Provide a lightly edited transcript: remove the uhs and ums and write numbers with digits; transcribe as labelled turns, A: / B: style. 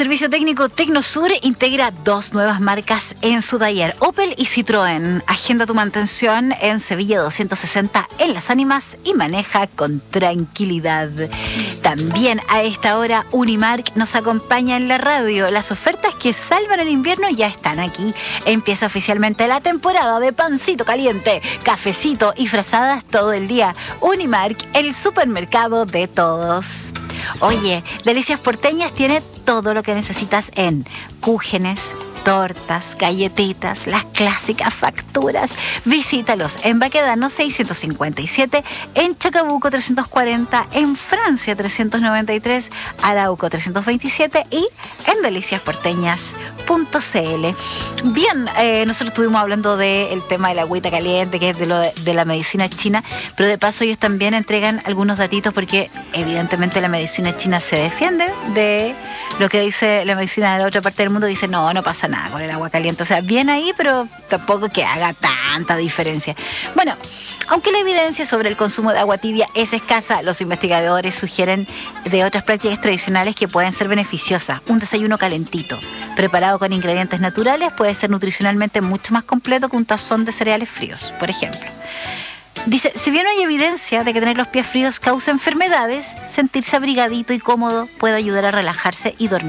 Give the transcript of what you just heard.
A: servicio técnico Tecnosur integra 2 nuevas marcas en su taller, Opel y Citroën. Agenda tu mantención en Sevilla 260 en Las Ánimas y maneja con tranquilidad. También a esta hora Unimark nos acompaña en la radio. Las ofertas que salvan el invierno ya están aquí. Empieza oficialmente la temporada de pancito caliente, cafecito y frazadas todo el día. Unimark, el supermercado de todos. Oye, Delicias Porteñas tiene todo lo que necesitas en cúgenes, tortas, galletitas, las clásicas facturas. Visítalos en Baquedano 657, en Chacabuco 340, en Francia 393, Arauco 327 y en deliciasporteñas.cl. Bien, nosotros estuvimos hablando del tema de la agüita caliente, que es de la medicina china, pero de paso ellos también entregan algunos datitos porque evidentemente la medicina china se defiende de lo que dice la medicina de la otra parte del mundo. Dice, no pasa nada con el agua caliente. O sea, bien ahí, pero tampoco que haga tanta diferencia. Bueno, aunque la evidencia sobre el consumo de agua tibia es escasa, los investigadores sugieren de otras prácticas tradicionales que pueden ser beneficiosas. Un desayuno calentito, preparado con ingredientes naturales, puede ser nutricionalmente mucho más completo que un tazón de cereales fríos, por ejemplo. Dice, si bien no hay evidencia de que tener los pies fríos causa enfermedades, sentirse abrigadito y cómodo puede ayudar a relajarse y dormir.